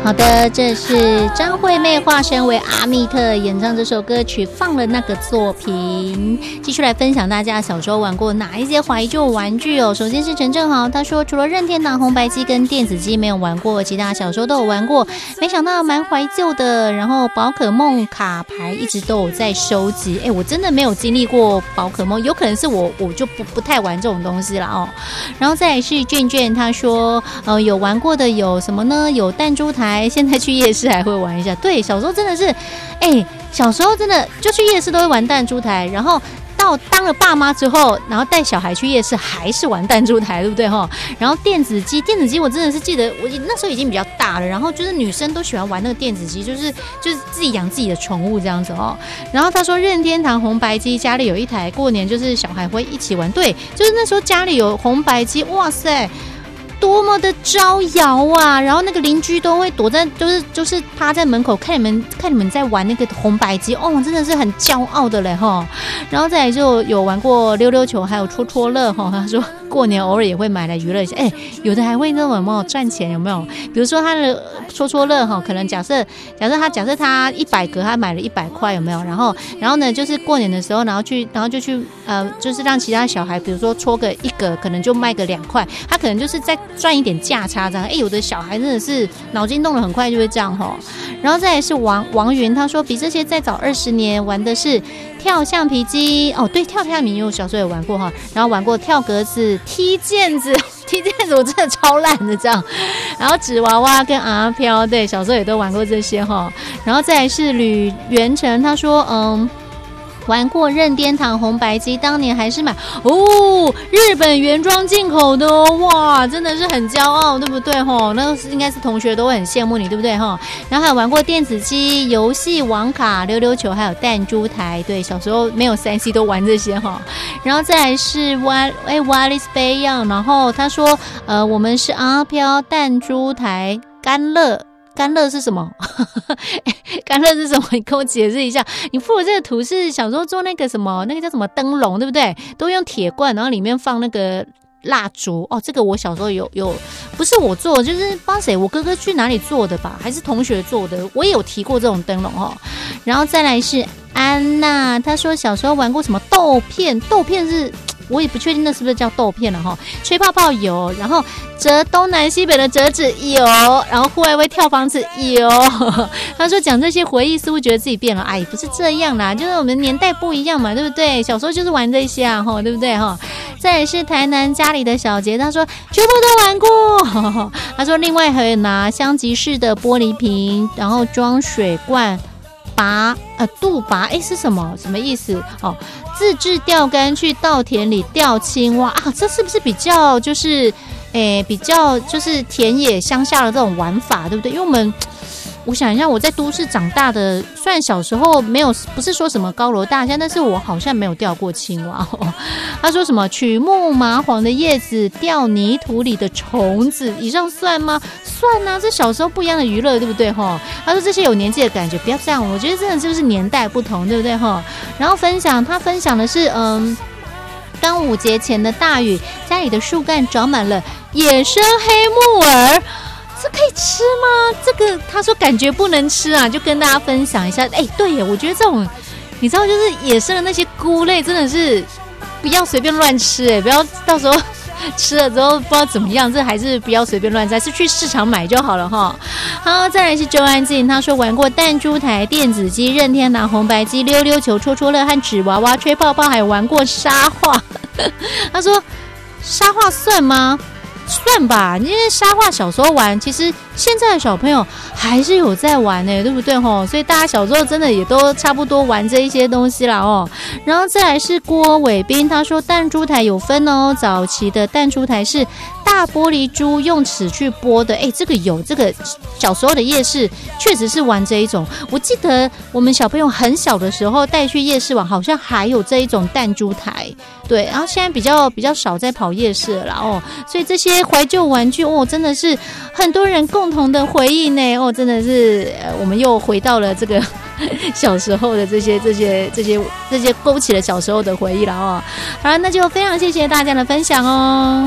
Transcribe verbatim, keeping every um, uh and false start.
好的，这是张惠妹化身为阿密特演唱这首歌曲放了那个作品。继续来分享大家小时候玩过哪一些怀旧玩具哦。首先是陈正豪，他说除了任天堂红白机跟电子机没有玩过，其他小时候都有玩过，没想到蛮怀旧的。然后宝可梦卡牌一直都有在收集，哎，我真的没有经历过宝可梦，有可能是我我就不不太玩这种东西了哦。然后再来是卷卷，他说呃有玩过的有什么呢？有弹珠台，现在去夜市还会玩一下。对，小时候真的是，哎，小时候真的就去夜市都会玩弹珠台，然后到当了爸妈之后，然后带小孩去夜市还是玩弹珠台，对不对哈？然后电子机，电子机我真的是记得，我那时候已经比较大了，然后就是女生都喜欢玩那个电子机，就是就是自己养自己的宠物这样子哦。然后他说任天堂红白机家里有一台，过年就是小孩会一起玩，对，就是那时候家里有红白机，哇塞！多么的招摇啊！然后那个邻居都会躲在，就是就是趴在门口看你们看你们在玩那个红白机，哦，真的是很骄傲的嘞哈。然后再来就有玩过溜溜球，还有戳戳乐哈。他说过年偶尔也会买来娱乐一下，哎，有的还会那种有没有赚钱有没有？比如说他的戳戳乐哈，可能假设假设他假设他一百个，他买了一百块有没有？然后然后呢，就是过年的时候，然后去然后就去呃，就是让其他小孩，比如说戳个一个，可能就卖个两块，他可能就是在赚一点价差这样。哎，有的小孩真的是脑筋动得很快，就会这样哈。然后再来是王王云，他说比这些再早二十年玩的是跳橡皮筋哦，对，跳橡皮筋我小时候也玩过哈。然后玩过跳格子、踢毽子，踢毽子我真的超烂的这样。然后纸娃娃跟阿飘，对，小时候也都玩过这些哈。然后再来是吕元成，他说嗯。玩过任天堂红白机，当年还是买哦日本原装进口的哦，哇，真的是很骄傲，对不对吼？那应该是同学都会很羡慕你，对不对吼？然后还有玩过电子机、游戏、网卡、溜溜球，还有弹珠台。对，小时候没有三 C 都玩这些哈。然后再来是 Wal 哎 Wallace Bayon， 然后他说呃我们是阿飘弹珠台甘乐。甘乐是什么？甘乐是什么？你跟我解释一下。你附的这个图是小时候做那个什么，那个叫什么灯笼，对不对？都用铁罐，然后里面放那个蜡烛。哦，这个我小时候有有，不是我做的，就是帮谁？我哥哥去哪里做的吧？还是同学做的？我也有提过这种灯笼哦。然后再来是安娜，她说小时候玩过什么豆片？豆片是。我也不确定那是不是叫豆片了哈，吹泡泡有，然后折东南西北的折纸有，然后户外会跳房子有。他说讲这些回忆似乎觉得自己变了，哎，不是这样啦，就是我们年代不一样嘛，对不对？小时候就是玩这些啊，哈，对不对哈？再来是台南家里的小杰，他说全部都玩过。他说另外还有拿香吉士的玻璃瓶，然后装水罐。拔呃杜拔哎是什么什么意思哦？自制钓竿去稻田里钓青蛙啊，这是不是比较就是诶比较就是田野乡下的这种玩法，对不对？因为我们我想一下，我在都市长大的，虽然小时候没有不是说什么高楼大厦，但是我好像没有钓过青蛙哦。他说什么取木麻黄的叶子钓泥土里的虫子，以上算吗？算啊，这小时候不一样的娱乐，对不对哈？他说这些有年纪的感觉，不要这样，我觉得真的就是年代不同，对不对哈？然后分享他分享的是嗯。端午节前的大雨，家里的树干长满了野生黑木耳，这可以吃吗？这个他说感觉不能吃啊，就跟大家分享一下。哎，对耶，我觉得这种你知道，就是野生的那些菇类，真的是不要随便乱吃，哎，不要到时候吃了之后不知道怎么样，这还是不要随便乱吃，还是去市场买就好了哈。好，再来是周安静，他说玩过弹珠台、电子机、任天堂红白机、溜溜球、戳戳乐和纸娃娃、吹泡泡，还有玩过沙画。他说沙画算吗？算吧，因为沙画小时候玩，其实现在的小朋友还是有在玩呢，对不对吼？所以大家小时候真的也都差不多玩这一些东西啦哦。然后再来是郭伟斌，他说弹珠台有分哦，早期的弹珠台是大玻璃珠用尺去拨的，哎，这个有，这个小时候的夜市确实是玩这一种。我记得我们小朋友很小的时候带去夜市玩，好像还有这一种弹珠台，对。然后现在比较比较少在跑夜市了啦哦，所以这些怀旧玩具哦，真的是很多人共同的回忆呢哦，真的是、呃、我们又回到了这个小时候的这些这些这些这些勾起了小时候的回忆了哦。好了，那就非常谢谢大家的分享哦。